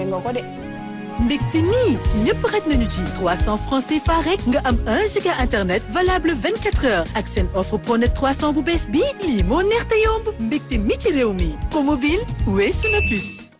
nga ko de. mbégte mi ñëpp xaj nañu ci 300 francs CFA rek nga am 1 giga internet valable 24 heures ak seen offre Pronet 300 bu bees bi lii moo neex te yomb mbégte mi ci réew mi promobile weesu na plus.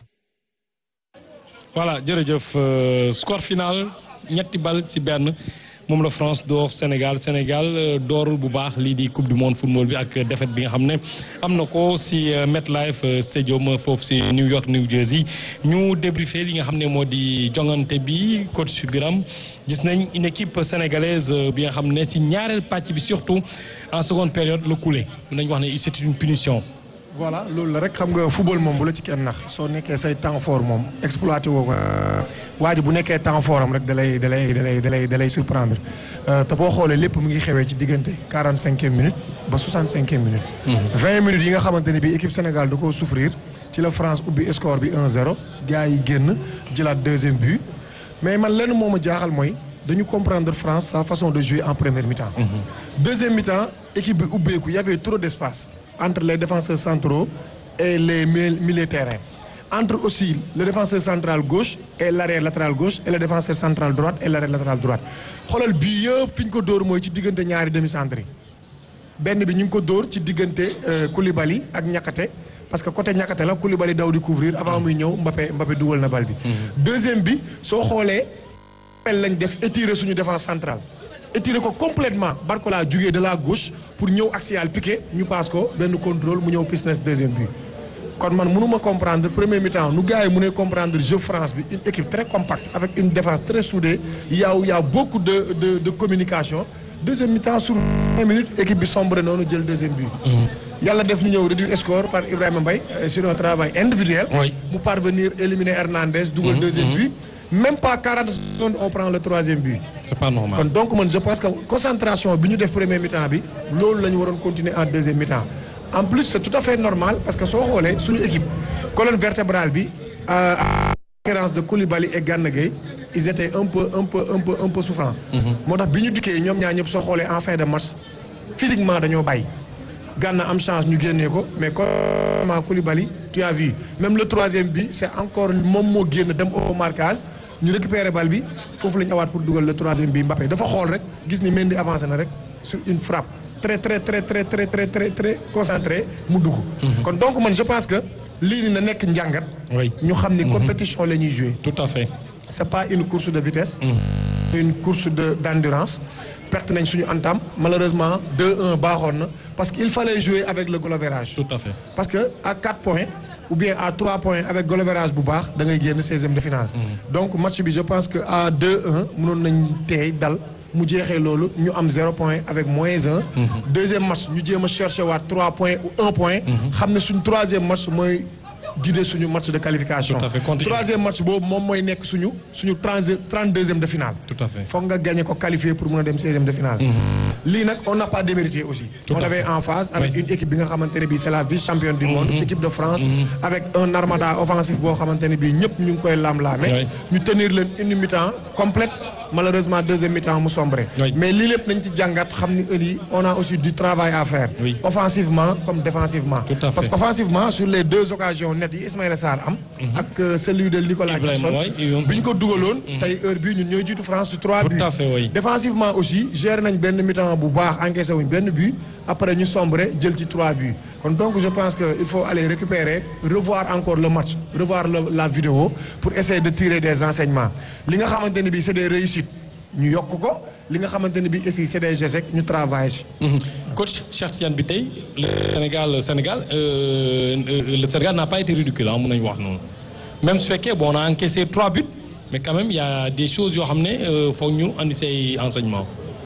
voilà jërëjëf score final ñetti bal ci benn moom la France door Sénégal doorul bu baax lii di coupe du monde football bi ak défaite bi nga xam ne am na ko ci MetLife Stadium foofu ci New York New Jersey ñu débriefé li nga xam ne moo di jongante bi coach Biram gis nañ une équipe sénégalaise bi nga xam ne ci ñaareel pàcc bi surtout en seconde période la coulé nañ wax ne c'est une punition. voilà loolu la rek xam nga football moom bu la ci kenn nax soo nekkee say temps fort moom exploité woo ko waa ji bu nekkee temps fort am rek da lay surprendre te boo xoolee lépp mu ngi xewee ci diggante 45e minute ba 65e minute. 20 minutes yi nga xamante ne bii équipe Sénégal da koo souffrir ci la France ubbi score bi 1-0 gars yi génn jëlaat deuxième but mais man lenn moo ma jaaxal mooy dañu comprendre France sa façon de jouer en première mi-temps. Deuxième mi-temps équipe bi ubbeeku y avait trop d'espace entre les défenseurs centraux et les milieux de terrain. Entre aussi le défenseur central gauche et l'arrière latéral gauche et le défenseur central droite et l'arrière latéral droite. xoolal bii yëpp fi ñu ko dóor mooy ci diggante ñaari demi-centre yi benn bi ñu ngi ko dóor ci diggante Koulibaly ak Niakhaté parce que côté Niakhaté la Koulibaly daw di couvrir avant muy ñëw Mbappé dugal na bal bi. Deuxième bi soo xoolee lañ def étirer suñu défense centrale. étiré ko complètement Barcola jugee de la gauche pour ñëw axial piqué ñu passe ko benn contrôle mu ñëw Pisnes deuxième but kon man mënuma comprendre premier mi-temps nu gars yi mënee comprendre jeu France bi une équipe très compacte avec une défense très soudée y a beaucoup de communication deuxième mi-temps sur 20 minutes équipe bi sombre noonu jël deuxième but yàlla def ñu ñëw réduire score par Ibrahima Mbaye sur un travail individuel mu parvenir éliminer Hernandez dugal deuxième but même pas 40 secondes on prend le troisième but. C'est pas normal. kon donc man je pense que concentration bi ñu def premier mi-temps bi loolu la ñu waroon continuer en deuxième mi-temps en plus c'est tout à fait normal parce que soo xoolee suñu équipe colonne vertébrale bi à différence de Koulibaly et Gana Gueye ils étaient un peu souffrants. moo tax bi ñu dikkee ñoom ñaar ñëpp soo xoolee en fin de match physiquement dañoo bàyyi. Gana am chance ñu génnee ko mais comme Koulibaly tu as vu même le troisième bi c'est encore moom moo génn dem au marquage ñu récupérer bal bi foofu la ñu awaat pour dugal le troisième bi Mbappé dafa xool rek gis ni Mendy avancé na rek sur une frappe très concentré mu dugg. kon donc man je pense que lii dina nekk njàngat. ñu xam ni compétition la ñuy jouer. tout à fait. c'est pas une course de vitesse. une course d'endurance. perte nañ suñu entame malheureusement 2-1 baaxoon na parce qu'il fallait jouer avec le goal average. Tout à fait. parce que à 4 points ou bien à 3 points avec goal average bu baax da ngay génn 16e de finale. donc match bi je pense que à 2-1 mënoon nañ teey dal mu jeexee loolu ñu am 0 point avec -1. Deuxième match ñu jéem a chercher waat 3 points ou 1 point. xam ne suñu troisième match mooy guider suñu match de qualification. Tout à fait. Troisième match boobu moom mooy nekk suñu 32e de finale. Tout à fait. foog nga gagner ko qualifier pour mën a dem 16e de finale. lii nag on n'a pas démérité aussi. Tout on à avait fait. en face avec une équipe bi nga xamante ne bii c'est la vice-championne du monde. équipe de France. avec un armada offensif boo xamante ne bii ñëpp ñu ngi koy lamlaame. ñu tenir leen une mi-temps complète. malheureusement deuxième mi-temps mu sombré. mais lii lépp nañ ci jàngat xam ni ëllëg on a aussi du travail à faire. Oui. offensivement comme défensivement. Tout à fait. parce que offensivement sur les deux occasions nettes yi Ismaïla Sarr am. ak celui de Nicolas Ibrahima, Jackson. oui. bi ñu ko dugaloon. tey heure bii ñun ñooy jiitu France sur 3 buts. Tout à fait, oui. défensivement aussi géré nañ benn mi-temps bu baax encaissé wuñ benn but après ñu sombré jël ci 3 buts kon donc je pense que il faut aller récupérer revoir encore le match revoir la vidéo pour essayer de tirer des enseignements li nga xamante ne bii c'est des réussites ñu yokk ko li nga xamante ne bii aussi c'est des échecs ñu travailler ci. coach Cheikh Tidiane bi tey le Sénégal n'a pas été ridicule mën nañu wax noonu même su fekkee bon on a encaissé 3 buts mais quand même il y a des choses yoo xam ne foog ñu andi say enseignements.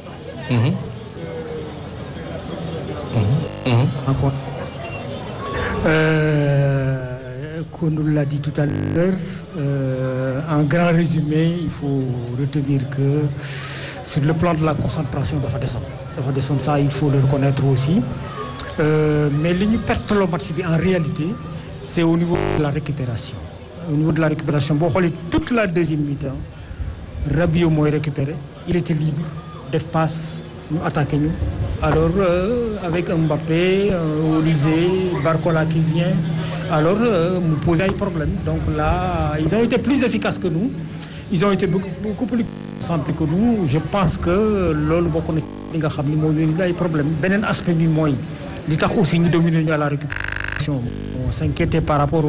Qu'on nous l'a dit tout à l'heure, en grand résumé, il faut retenir que sur le plan de la concentration dafa descendre ça il faut le reconnaître aussi mais li ñu perte le match bi en réalité c'est au niveau de la récupération boo xoolee toute la deuxième mi-temps Rabiot mooy récupéré il était libre def passe ñu attaqué ñu alors avec un Mbappé Olysée Barcola qui vient alors mu poser ay problème donc là ils ont été plus efficaces que nous ils ont été beaucoup plus concentrés que nous je pense que loolu bokk na li nga xam ni moo leen ay problème beneen aspect bi mooy li tax aussi ñu dominer ñu à la récupération on s'inquiétait par rapport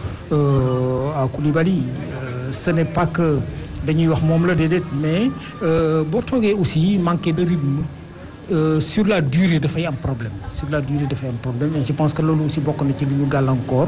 à Koulibaly ce n'est pas que dañuy wax moom la déedéet mais boo toogee aussi manquer de rythme sur la durée dafay am problème et je pense que loolu aussi bokk na ci li ñu gàllankoor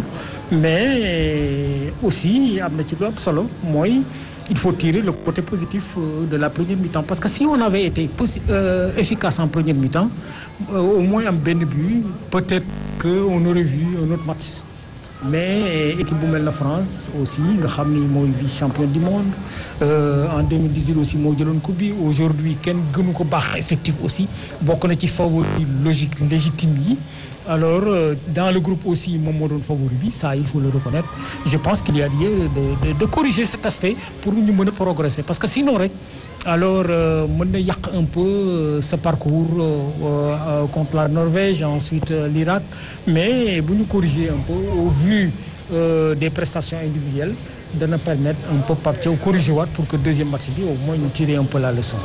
mais aussi am na ci lu am solo mooy il faut tirer le côté positif de la première mi-temps parce que si on avait été efficace en première mi-temps au moins am benn but peut-être que on aurait vu un autre match mais équipe bu mel na France aussi nga xam ni mooy vice-champion du monde en 2018 aussi moo jëloon coupe bi aujourd'hui kenn gënu ko baax effectif aussi bokk na ci favori logique légitime yi alors dans le groupe aussi moom moo doon favori bi ça il faut le reconnaître je pense qu'il y a lieu de corriger cet aspect pour ñu mën a progresser parce que sinon rek alors mën na yàq un peu ce parcours contre la Norvège ensuite l'Irak mais bu ñu corriger un peu au vu des prestations individuelles dana permettre un peu Pape Thiaw corriger waat pour que deuxième match bi au moins ñu tirer un peu la leçon.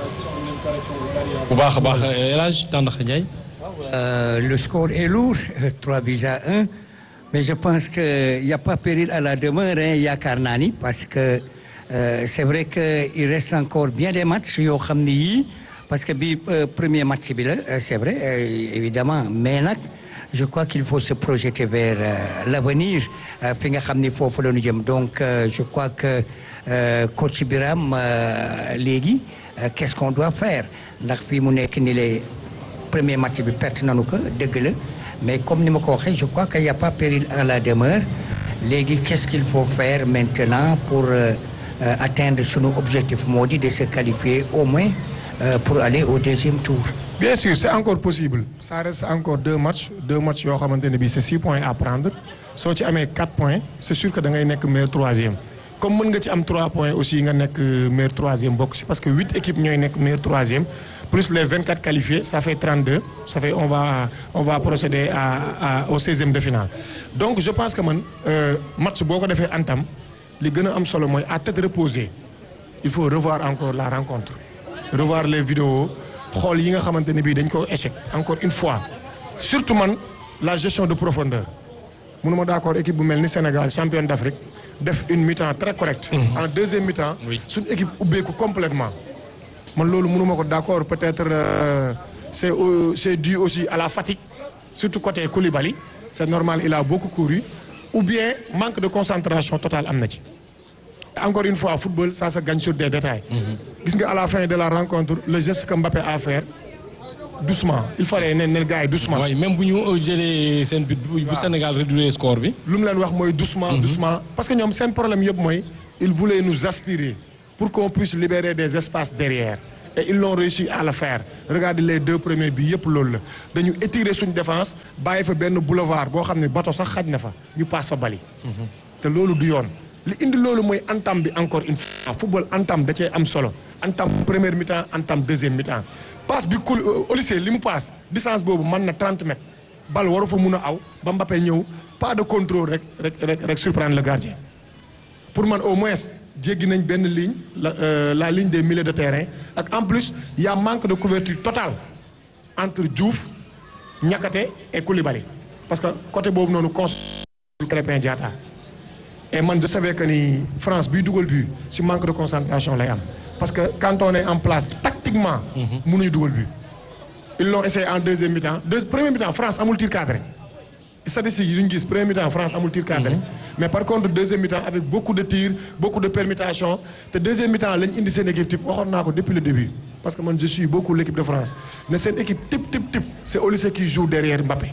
bu baax a baax El Hadj Tandakha Ndiaye. Le score est lourd 3-1 mais je pense que y a pas péril à la demeure yaakaar naa ni parce que c'est vrai que il reste encore bien des matchs yoo xam ni yii parce que bi premier match bi la c'est vrai évidemment mais nag je crois qu'il faut se projeter vers l'avenir fi nga xam ni foofu la ñu jëm donc je crois que coach Biram léegi qu'est-ce qu'on doit faire ndax fii mu nekk ni les premier match bi perte nañu ko dëgg la mais comme ni ma ko waxee je crois qu'il y a pas péril à la demeure léegi qu'est-ce qu'il faut faire maintenant pour atteindre sunu objectif moo di de se qualifier au moins pour aller au deuxième tour. Bien sûr c'est encore possible ça reste encore deux matchs yoo xamante ne bii c'est 6 points à prendre soo ci amee 4 points c'est sûr que da ngay nekk meilleur troisième comme mën nga ci am 3 points aussi nga nekk meilleur troisième bokk ci parce que 8 équipes ñooy nekk meilleur troisième plus les 24 qualifiés ça fait 32 ça fait on va procéder au 16e de finale donc je pense que man match boo ko defee entame li gën a am solo mooy à tête reposée il faut revoir encore la rencontre revoir les vidéos xool yi nga xamante ne bii dañ ko échec encore une fois surtout man la gestion de profondeur mënuma d'accord équipe bu mel ni Sénégal championne d'Afrique def une mi-temps très correcte en deuxième mi-temps suñu équipe ubbeeku complètement man loolu mënuma ko d'accord peut-être c'est dû aussi à la fatigue surtout côté Koulibaly c'est normal il a beaucoup couru ou bien manque de concentration totale am na ci encore une fois football ça se gagne sur des détails gis nga à la fin de la rencontre le geste que Mbappé a fait doucement il fallait ne gars yi doucement. waaye même bu ñu jëlee seen but bu Sénégal réduire score bi. lu mu leen wax mooy doucement doucement parce que ñoom seen problème yëpp mooy ils voulaient nous aspirer pour qu'on puisse libérer des espaces derrière et ils l'ont réussi à le faire regardez les 2 premiers bi yëpp loolu la dañu étirer suñu défense bàyyi fa benn boulevard boo xam ne bateau sax xaj na fa ñu passe fa bali. te loolu du yoon li indi loolu mooy entame bi encore une fois football entame da cee am solo entame première mi-temps entame deuxième mi-temps passe bi au lycée li mu passe distance boobu mën na 30 mètres bal waru fa mun a aw ba Mbappé ñëw pas de contrôle rek surprendre le gardien pour man au moins jéggi nañ benn ligne la ligne des milieux de terrain ak en plus y a manque de couverture totale entre Diouf Niakhaté et Koulibaly parce que côté boobu noonu Krépin Diatta et man je savais que ni France biy dugal but si manque de concentration lay am parce que quand on est en place tactiquement mënuñu dugal but ils l'ont essayé en deuxième mi-temps premier mi-temps France amul tir cadré statistiques yi ñu gis premier mi-temps France amul tir cadré mais par contre deuxième mi-temps avec beaucoup de tirs beaucoup de permutations te deuxième mi-temps lañ indi seen équipe type waxoon naa ko depuis le début parce que man je suis beaucoup l'équipe de France ne seen équipe type c'est Olise qui joue derrière Mbappé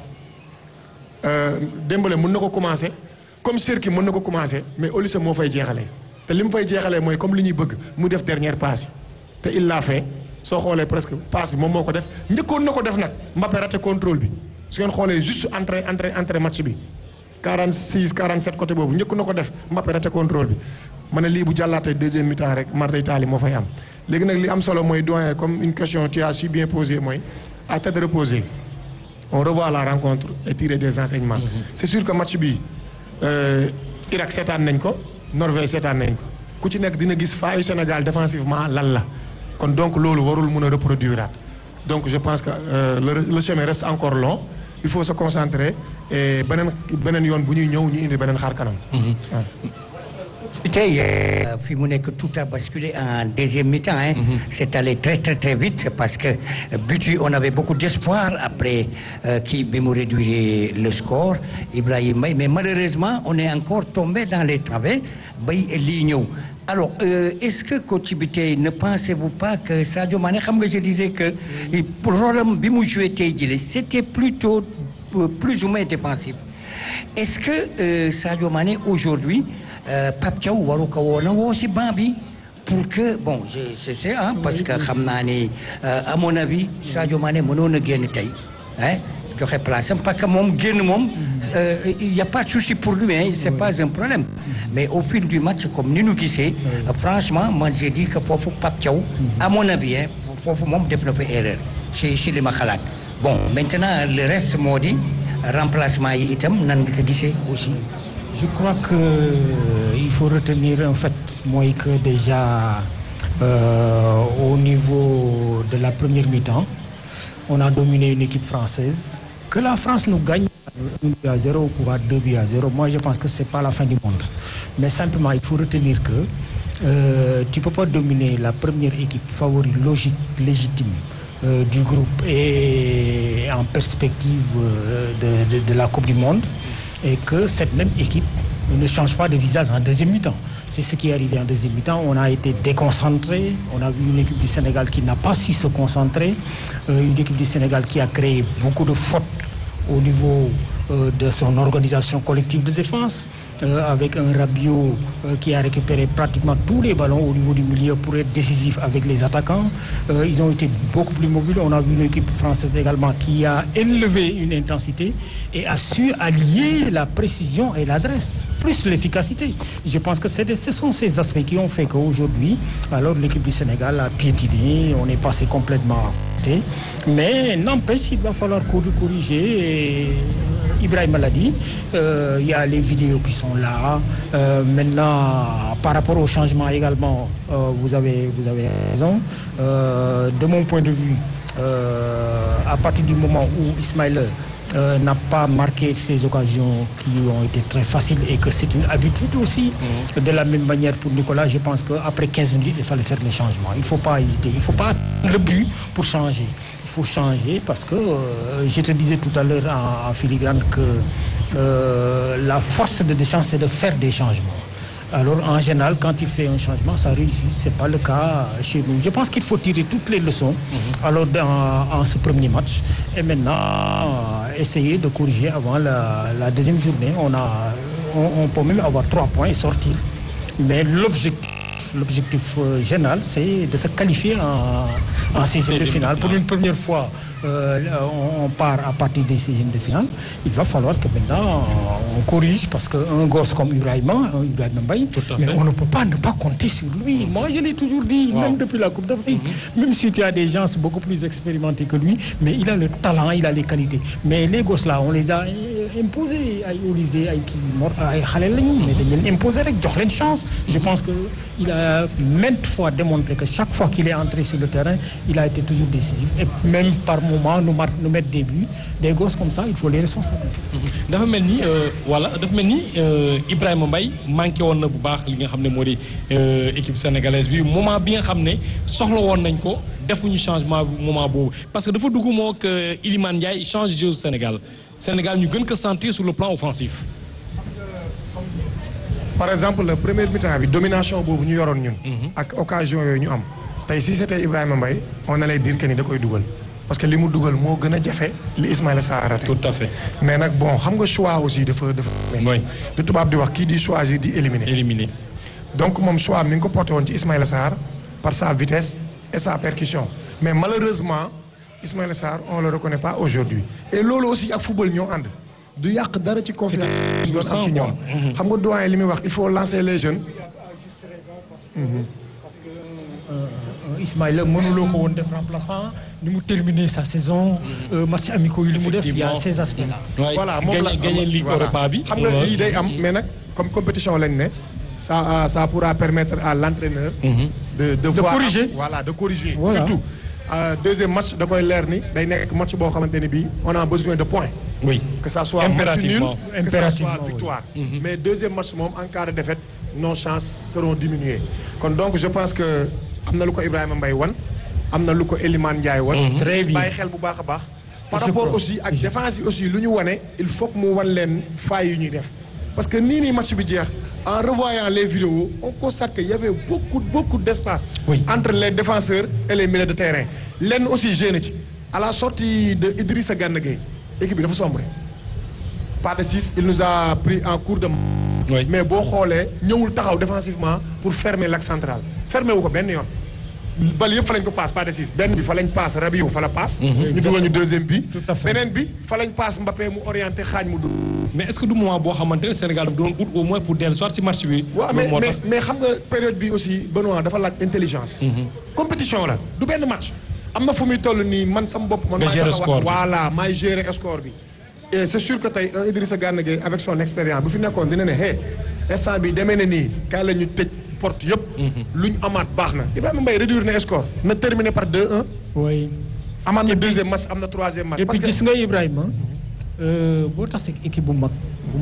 Dembélé mën na ko commencer comme Cherki mën na ko commencer mais Olise moo fay jeexalee te li mu fay jeexalee mooy comme li ñuy bëgg mu def dernière passe yi te il l'a fait soo xoolee presque passe bi moom moo ko def njëkkoon na ko def nag Mbappé raté contrôle bi su ngeen xoolee juste entrée match bi 46 47 côté boobu njëkk na ko def Mbappé raté contrôle bi ma ne lii bu jàllaatee deuxième mi-temps rek mar day taali moo fay am léegi nag li am solo mooy doyen comme une question tu as si bien posée mooy à tête reposée on revoit la rencontre et tirer des enseignements c'est sûr que match bi Irak seetaan nañ ko Norvège seetaan nañ ko ku ci nekk dina gis faayu Sénégal défensivement lan la kon donc loolu warul mun a reproduire donc je pense que le chemin reste encore long il faut se concentrer et beneen yoon bu ñuy ñëw ñu indi beneen xaar kanam. tey fi mu nekk tout a basculé en deuxième mi-temps hein. C'est allé très très très vite parce que but on avait beaucoup d'espoir après qui bi mu réduire le score Ibrahima Mbaye mais malheureusement on est encore tombé dans les travers bay lii ñëw alors est-ce que coach bi tey ne pensez-vous pas que Sadio Mané xam nga je disais que rôle bi mu joué tey jii c'était plutôt plus ou moins défensif est-ce que Sadio Mané aujourd'hui Pape Thiaw waru ko woon a woo si banc bi pour que bon je sais ah parce que xam naa ne à mon avis Sadio Mané mënoon a génn tey hein joxe place am parce que moom génn moom il y a pas de souci pour lui hein c'est pas un problème mais au fil du match comme ni ñu gisee franchement man j'ai dit que foofu Pape Thiaw à mon avis hein foofu moom def na fa erreur si li ma xalaat bon maintenant le reste moo di remplacement yi itam nan nga ko gisee aussi. Je crois qu'il faut retenir un fait, moi, que déjà au niveau de la première mi-temps, on a dominé une équipe française. Que la France nous gagne 1-0 ou 2-0, moi je pense que ce n'est pas la fin du monde. Mais simplement, il faut retenir que tu ne peux pas dominer la première équipe favori logique, légitime du groupe et en perspective de la Coupe du Monde. Et que cette même équipe ne change pas de visage en deuxième mi-temps. C'est ce qui est arrivé en deuxième mi-temps. On a été déconcentré. On a vu une équipe du Sénégal qui n'a pas su se concentrer. Une équipe du Sénégal qui a créé beaucoup de fautes au niveau de son organisation collective de défense. Avec un Rabiot qui a récupéré pratiquement tous les ballons au niveau du milieu pour être décisif avec les attaquants. Ils ont été beaucoup plus mobiles. On a vu une équipe française également qui a élevé une intensité et a su allier la précision et l'adresse, plus l'efficacité. Je pense que ce sont ces aspects qui ont fait qu'aujourd'hui, alors l'équipe du Sénégal a piétiné, on est passé complètement à côté. Mais n'empêche, il va falloir corriger. Et Ibrahima l'a dit, il y a les vidéos qui sont là. Maintenant, par rapport au changement également, vous avez raison. De mon point de vue, à partir du moment où Ismaïla n'a pas marqué ces occasions qui ont été très faciles et que c'est une habitude aussi. De la même manière pour Nicolas, je pense qu'après 15 minutes, il fallait faire les changements. Il ne faut pas hésiter, il ne faut pas attendre le but pour changer. Il faut changer parce que je te disais tout à l'heure en filigrane que la force de Deschamps, c'est de faire des changements. Alors en général, quand il fait un changement, ça réussit. Ce n'est pas le cas chez nous. Je pense qu'il faut tirer toutes les leçons alors en ce premier match. Et maintenant, essayer de corriger avant la deuxième journée. On peut même avoir 3 points et sortir. Mais l'objectif général, c'est de se qualifier en 16e de finale. Pour une première fois, on part à partir des 16e de finale. Il va falloir que maintenant on corrige parce qu'un gosse comme Ibrahima Mbaye, mais on ne peut pas ne pas compter sur lui. Moi, je l'ai toujours dit, même depuis la Coupe d'Afrique. Même si tu as des gens beaucoup plus expérimentés que lui, mais il a le talent, il a les qualités. Mais les gosses là, on les a imposés à Olysée, à Khalel, mais ils imposés avec une chance. Je pense qu'il a maintes fois démontré que chaque fois qu'il est entré sur le terrain, il a été toujours décisif. Et même par moment, nous mettre des buts, des gosses comme ça, il faut les responsabiliser. dafa mel ni Ibrahima Mbaye manqué woon na bu baax li nga xam ne moo di équipe sénégalaise bi moment bi nga xam ne soxla woon nañ ko defuñu changement moment boobu parce que dafa dugg moo que Iliman Ndiaye change jeu Sénégal ñu gën ko sentir sur le plan offensif. Par exemple le premier mi-temps bi domination boobu ñu yoroon ñun. ak occasion yooyu ñu am tey si c'était Ibrahima Mbaye on allait dire que ni da koy dugal. Parce que li mu dugal moo gën a jafe li Ismaïla Sarr raté. Tout à fait. Mais nag bon xam nga choix aussi dafa oui. li tubaab di wax kii di choisir di éliminer. Donc moom choix mi ngi ko porté woon ci Ismaïla Sarr par sa vitesse et sa percussion. Mais malheureusement Ismaïla Sarr on le reconnaît pas aujourd'hui. Et loolu aussi ak football ñoo ànd. Du yàq dara ci confiance doon am ci ñoom. Xam nga doyen li muy wax il faut lancer les jeunes. Ismaïla mënuloo ko woon def remplaçant ni mu terminer sa saison match amicaux yi li mu def il y a ces aspects là. voilà moom la gagné Ligue Europa bi. xam nga lii day am mais nag comme compétition lañ ne ça pourra permettre à l'entraîneur de voir corriger. voilà de corriger Voilà. surtout deuxième match da koy leer ni day nekk match boo xamante ne bii on a besoin de points. oui Que ça soit match nul, Impérativement. que ça Impérativement, soit oui. victoire. Mais deuxième match moom en cas de défaite nos chances seront diminuées. kon donc je pense que am na lu ko Ibrahima Mbaye wan am na lu ko Elimane Ndiaye wan. Très bien. bàyyi xel bu baax a baax. par Je rapport crois. aussi ak défense bi aussi lu ñu wane il faut que mu wan leen failles yi ñuy def. parce que nii match bi jeex en revoyant les vidéos on constate que y avait beaucoup d'espace Oui. entre les défenseurs et les milieux de terrain. lenn aussi génn ci à la sortie de Idrissa Gana Gueye équipe bi dafa sombre. pas de 6 il nous a pris en cours de Oui. mais boo xoolee ñëwul taxaw défensivement pour fermer l'axe central fermer wu ko benn yoon bal yëpp fa lañ ko passe pas de 6 benn bi fa lañ passe Rabiot fa la passe ñu dugal ñu deuxième bi Tout à fait. beneen bi fa lañ passe Mbappé mu orienté xaaj mu dugg mais est-ce que du moment boo xamante ne Sénégal daf doon ut au moins pour dellu soit ci match bi. waaw loolu moo tax mais xam nga période bi aussi Benoît dafa laaj intelligence compétition la du benn match am na fu muy toll nii man sama bopp man Nga gérer taxaw score bi. voilà maay gérer score bi et c'est sûr que tey un Idrissa Gana Gueye avec son expérience bu fi nekkoon dina ne hey instant bi demee na nii kaay la ñu tëj porte yëpp lu ñu amaat baax na Ibrahima Mbaye réduire na score na terminer par 2-1 oui. amaat na deuxième match am na troisième match et parce puis que gis nga Ibrahima boo tax équipe bu mag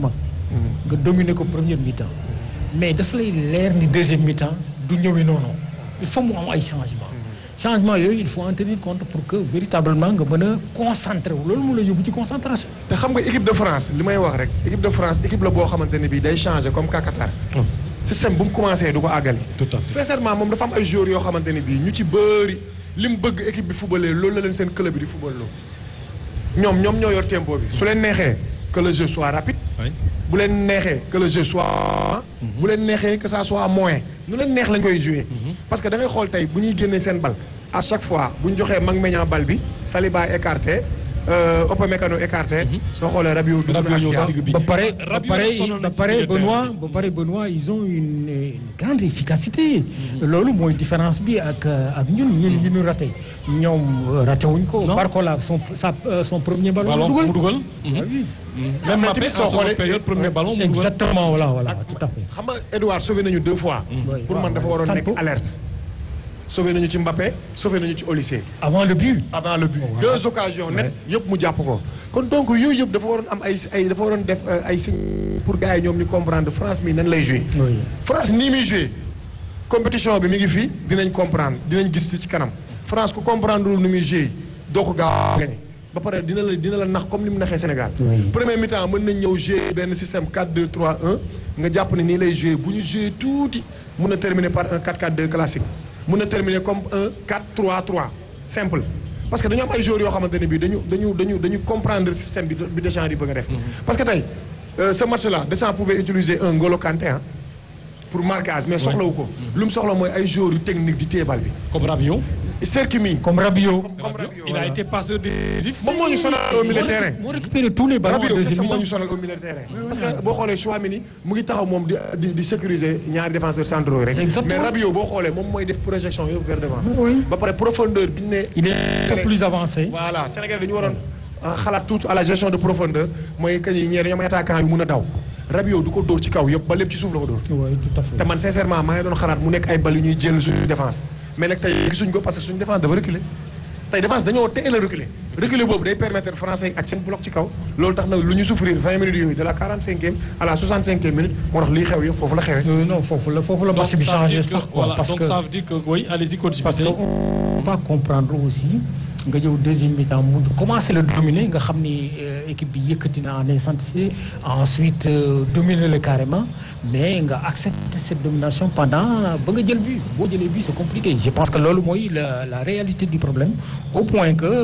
nga dominer ko première mi-temps mais dafa lay leer ni deuxième mi-temps du ñëwee noonu il faut mu am ay changement yooyu il faut en tenir compte pour que véritablement nga mën a concentré wu loolu mu la yóbbu ci concentration. te xam nga équipe de France li may wax rek équipe de France équipe la boo xamante ne bii day changer comme Qatar système bu mu commencé du ko àggali. Tout à fait. sincèrement moom dafa am ay joueurs yoo xamante ne bii ñu ci bëri li mu bëgg équipe bi footballé loolu la leen seen club bi di football loo ñoom ñoo yor tempo bi su leen neexee que le jeu soit rapide. Oui. bu leen neexee que le jeu soit. bu leen neexee que ça soit moyen. nu leen neex lañ koy jouer. parce que da ngay xool tey bu ñuy génnee seen bal à chaque fois bu ñu joxee mag meññaa bal bi Saliba écarté Upamecano écarté. soo xoolee Rabiot dugg na Rabiot ñëw si digg bi. ba pare Rabiot ba pare Benoît ils ont une grande efficacité. loolu mooy différence bi ak ñun ñu raté ñoom raté wuñ ko. Non. Barcola son premier ballon. ballon mu dugal. Ah oui. même mais Mbappé tamit soo en seconde xoolee- période premier ballon mu dugal. exactement voilà tout à fait. xam nga Edouard sauvé nañu 2 fois. pour man dafa waroon nekk Santo. alerte. sauvé nañu ci Mbappé sauvé nañu ci Olysée. avant le but. avant le but 2 occasions net yëpp mu jàpp ko. kon donc yooyu yëpp dafa waroon am ay dafa waroon def ay signes pour gars yi ñoom ñu comprendre France mi nan lay jouer. Oui. France nii muy jouer compétition bi mi ngi fii dinañ comprendre dinañ gis ci kanam France ku comprendre lu ni muy jouer doo ko gaaw a gagné ba pare dina la nax comme ni mu naxee Sénégal. Oui. premier mi-temps mën nañ ñëw jouer benn système 4-2-3-1 nga jàpp ne nii lay jouer bu ñu jouer tuuti mun na terminer par un 4-4-2 classique mun na terminer comme un 4-3-3 simple. parce que dañu am ay joueurs yoo xamante ne bii dañu comprendre système bi Deschamps di bëgg a def. parce que tey ce match là Deschamps pouvait utiliser un N'Golo Kanté pour marquage mais soxlawu ko. lu mu soxla mooy ay joueurs yu technique di téye bal bi. comme Rabiot. Serkimi comme Rabiot. Il a été passeur décisif. moom moo ñu sonal au milieu de terrain. moo récupéré tous les ballons en Rabiot deuxième kese moo mi-temps. ñu sonal au milieu de terrain. parce que boo xoolee Chouamini mu ngi taxaw moom di sécuriser ñaari défenseurs centraux yi rek. Exactement. mais Rabiot boo xoolee moom mooy def projection yëpp vers devant. Oui. ba pare profondeur bi ñu ne. il est un peu plus avancé. voilà Sénégal dañu waroon xalaat tuuti à la gestion de profondeur mooy que ñi ñeere ñoom attaquant yu mun a daw Rabiot du ko dóor ci kaw yëpp ba lépp ci suuf la ko dóor. oui tout à fait. te man sincèrement maa ngi doon xalaat mu nekk ay bal yu ñuy jël suñu défense mais nag tey gisuñ ko parce que suñu défense dafa reculer tey défense dañoo teel a reculer boobu day permettre français ak seen bloc ci kaw loolu tax na lu ñu souffrir 20 minutes yooyu de la 45e à la 65e minute moo tax liy xew yëpp foofu la xewee. non foofu la Donc, match bi ça veut changé dire que- sax quoi voilà, parce donc que ça veut dire que oui, allez-y, continue. parce que on va comprendre aussi nga ñëw deuxième mi-temps mu commencé le dominer nga xam ni équipe bi yëkkati na en intensité ensuite dominer le carrément mais nga accepter cette domination pendant ba nga jël but boo jëlee but c'est compliqué je pense que loolu mooy la réalité du problème au point que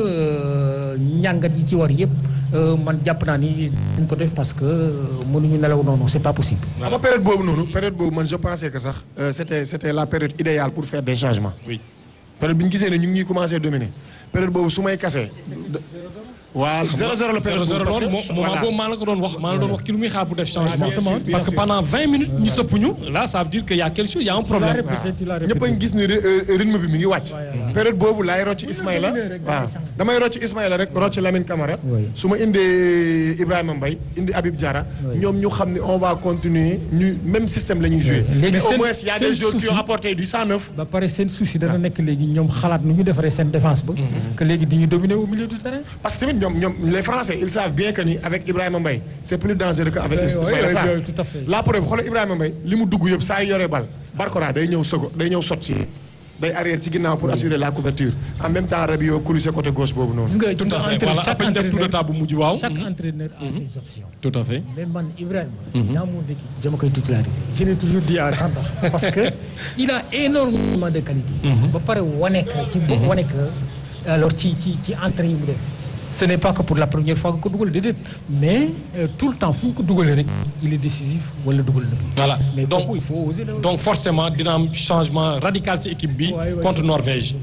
njàngat yi ci war yëpp man jàpp naa ni dañ ko def parce que mënuñu nelaw noonu c'est pas possible. xam nga période boobu man je pensais que sax c'était la période idéale pour faire des changements. Oui. période bi ñu gisee ne ñu ngi ñuy commencé dominer période boobu su may kase. waaw 0-0 la période boobu moment boobu maa la ko doon wax ki lu muy xaar pour def changement. parce que pendant 20 minutes ñu sëpp ñu là ça veut dire que y a quelque chose y a un problème. ñëpp a ngi gis ni rythme bi mi ngi wàcc. période boobu laay rocc Ismaïla waaw damay rocc Ismaïla rek rocc Lamine Camara. su ma indee Ibrahima Mbaye indi Habib Diarra. ñoom ñu xam ne on va continuer ñu même système la ñuy jouer. mais au moins y a des joueurs qui ont apporté du 109. ba pare seen souci dana nekk léegi ñoom xalaat nu ñu defaree seen défense ba. que léegi di ñu dominer au milieu du terrain. parce que tamit ñoom les Français ils savent bien que ni avec Ibrahima Mbaye c'est plus dangereux qu'avec Ismaïla Sarr. tout à fait. la preuve xoolal Ibrahima Mbaye li mu dugg yëpp saa yu yoree bal Barcola day ñëw sot si day arrière ci ginnaaw pour assurer la couverture en même temps Rabiot coulissé côté gauche boobu noonu. tout à fait voilà après ñu def tour de table bu mujj waaw. chaque entraîneur a ses options. tout à fait. mais man Ibrahima. dans mon équipe dama koy titulariser. je l'ai toujours dit à Tanda parce que il a énormément de qualité. ba pare wane que alors ci entrée yi mu def. ce n'est pas que pour la première fois que ko dugal déedéet mais tout le temps fu ñu ko dugalee rek il est décisif wala dugal na. voilà mais donc il faut oser le. donc forcément dina am changement radical ci équipe bi. contre Norvège.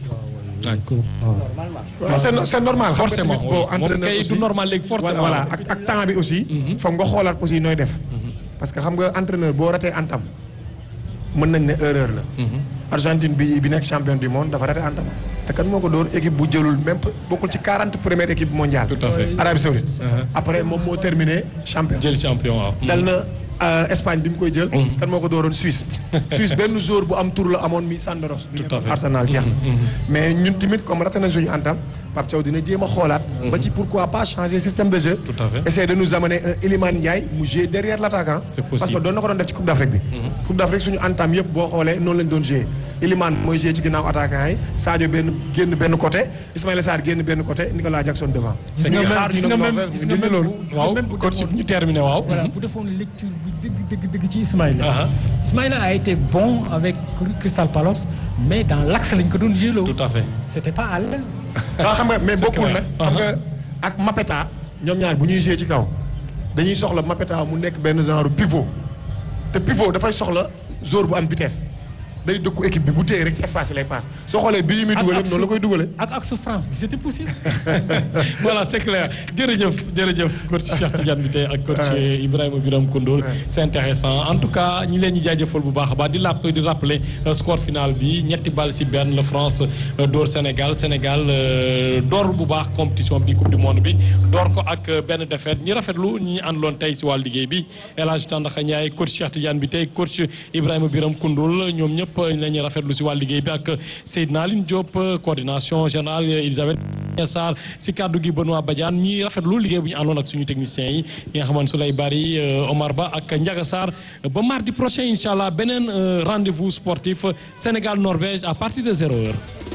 c'est normal. forcément moom kay du normal léegi forcément. voilà ak temps bi aussi. foog nga xoolaat aussi nooy def. parce que xam nga entraîneur boo ratee antam mën nañ ne erreur la. Argentine bi nekk champion du monde dafa raté antam. te kan moo ko dóor équipe bu jëlul même bokkul ci 40 première équipe mondiale. tout à fait Arabie Saoudite. après moom moo terminé champion. jël champion waaw. dal na Espagne bi mu koy jël. kan moo ko dooroon Suisse. Suisse benn joueur bu am tour la amoon mi Sandoros. tout à fait Arsenal jeex na. mais ñun tamit comme raté nañ suñu antam Pape Thiaw dina jéem a xoolaat. ba ci pourquoi pas changer système de jeu. tout à fait essayer de nous amener un Iliman Ndiaye mu jouer derrière l'attaquant. c'est possible parce que doon na ko doon def ci Coupe d'Afrique bi. Coupe d'Afrique suñu antam yëpp boo xoolee noonu lañ doon jouer. Iliman mooy jouer ci ginnaaw attaquant yi Sadio génn benn côté Ismaïla Sarr génn benn côté Nicolas Jackson devant. gis nga même loolu. waaw coach ñu terminé waaw. voilà bu defoon lecture bi dëgg ci Ismaïla. Ismaïla a été bon avec Crystal Palace mais dans l'axe lañ ko doon jouer loolu. tout à fait. c'était pas à l'aile. waaw xam nga mais bokkul nag. xam nga ak Mapeta ñoom ñaar bu ñuy jouer ci kaw dañuy soxla Mapeta mu nekk benn genre pivot te pivot dafay soxla joueur bu am vitesse. day dëkku équipe bi bu téye rek ci espace yi lay passe soo xoolee bii muy dugalee noonu la koy dugalee. ak su France bi c'était possible. voilà c'est clair jërëjëf coach Cheikh Tidiane bi tey ak coach Ibrahima Birame Koundoul c'est intéressant en tout cas ñi leen di jaajëfal bu baax a baax di rappeler score final bi 3-1 la France door Sénégal door bu baax compétition bi coupe du monde bi door ko ak benn défaite ñi rafetlu ñi àndaloon tey si wàllu liggéey bi El Hadj Tandakha Ndiaye coach Cheikh Tidiane bi tey coach Ibrahima Birame Koundoul ñoom ñëpp la ñuy rafetlu si wàllu liggéey bi ak Seydina Aline Diop coordination générale Elisabeth Sarr si kaddu gi Benoît Badiane ñi rafetlu liggéey bu ñu àndoon ak suñu techniciens yi nga xamante Souley Bari Omar Ba ak Ndiaga Sarr ba mardi prochain incha allah beneen rendez-vous sportif Sénégal Norvège à partir de 0h.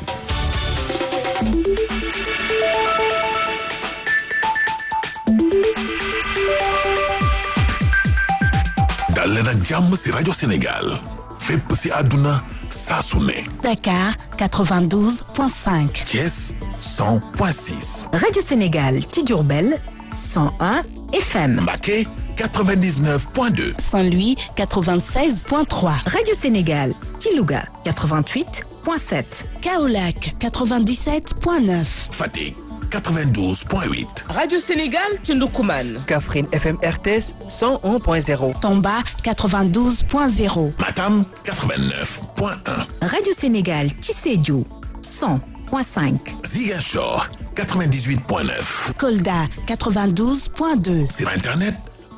dal leen ak jàmm si rajo Sénégal fépp si àdduna saa su ne. Dakar 92.5. Thiès 100.6. Radio Sénégal ci Diourbel 101 FM. Mbacké 99.2. Saint-Louis 96.3. Radio Sénégal ci Louga 88.7. Kaolack 97.9. Fatick 92.8. Radio Sénégal ci Ndoukoumane. Kaffrine FM RTS 101.0. Tamba 92.0. Matam 89.1. Radio Sénégal ci Sédhiou 100.5. Ziguinchor 98.9. Kolda 92.2. Sur Internet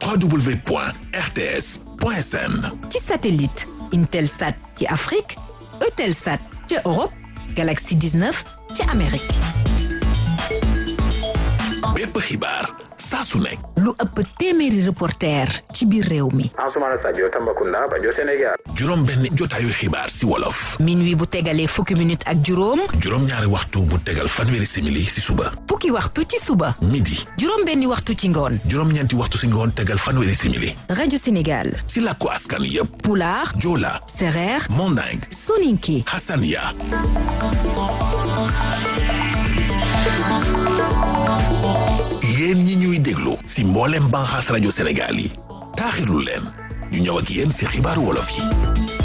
www.rts.sn. ci satellite Intelsat ci Afrique Eutelsat ci Europe Galaxy 19 ci Amérique. bépp xibaar saa su nekk. lu ëpp téeméeri reporter ci biir réew mi. Ansoumana Sadio Tambacounda rajo Sénégal. juróom benn jotaayu xibaar si wolof. minuit bu tegalee fukki minutes ak juróom. juróom ñaari waxtu bu tegal fanweeri simili si suba. fukki waxtu ci suba. midi. juróom benni waxtu ci ngoon. juróom ñeenti waxtu si ngoon tegal fanweeri simili. rajo Sénégal. si làkku askan yépp. Pulaar. Joola. Sereer. Manding. Soninké. Hassania. yéen ñi ñuy déglu si mboolem banxaas rajo Sénégal yi taaxirlu leen ñu ñëw ak yéen si xibaaru wolof yi.